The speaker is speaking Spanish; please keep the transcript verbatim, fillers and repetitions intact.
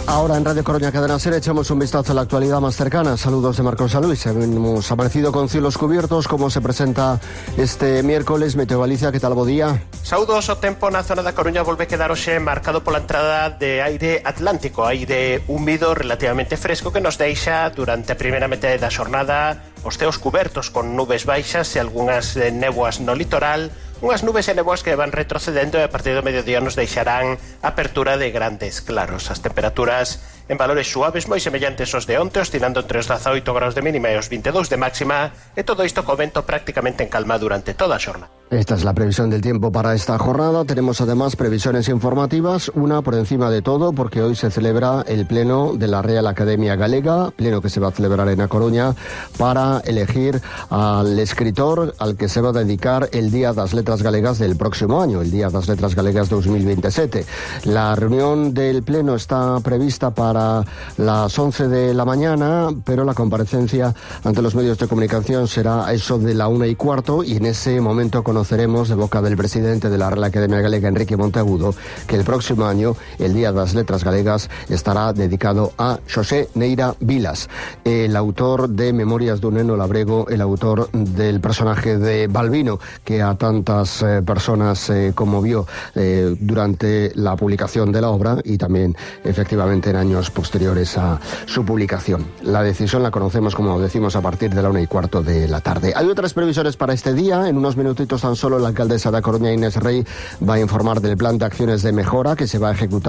Ahora en Radio Coruña Cadena Ser echamos un vistazo a la actualidad más cercana. Saludos de Marcos Saluis. Hemos aparecido con cielos cubiertos. ¿Cómo se presenta este miércoles? Meteo Galicia, ¿qué tal, bo día? Saúdos, o tempo na zona da Coruña volve quedar hoxe marcado pola entrada de aire atlántico, aire húmido relativamente fresco que nos deixa durante a primeira metade da xornada os ceos cubertos con nubes baixas e algunhas néboas no litoral, unhas nubes e néboas que van retrocedendo e a partir do mediodía nos deixarán apertura de grandes claros. As temperaturas en valores suaves moi semellantes aos de onte, oscilando entre os dezaoito graus de mínima e os vinte e dous de máxima, e todo isto co vento prácticamente en calma durante toda a xornada. Esta es la previsión del tiempo para esta jornada. Tenemos además previsiones informativas, una por encima de todo, porque hoy se celebra el pleno de la Real Academia Galega, pleno que se va a celebrar en A Coruña, para elegir al escritor al que se va a dedicar el Día das Letras Galegas del próximo año, el Día das Letras Galegas dos mil veintisiete. La reunión del pleno está prevista para las once de la mañana, pero la comparecencia ante los medios de comunicación será a eso de la una y cuarto, y en ese momento conoceremos de boca del presidente de la Real Academia Galega, Enrique Monteagudo, que el próximo año el Día das Letras Galegas estará dedicado a Xosé Neira Vilas, el autor de Memorias dun neno labrego, el autor del personaje de Balbino, que a tantas eh, personas eh, conmovió eh, durante la publicación de la obra y también efectivamente en años posteriores a su publicación. La decisión la conocemos, como decimos, a partir de la una y cuarto de la tarde. Hay otras previsiones para este día. En unos minutitos tan solo la alcaldesa de A Coruña, Inés Rey, va a informar del plan de acciones de mejora que se va a ejecutar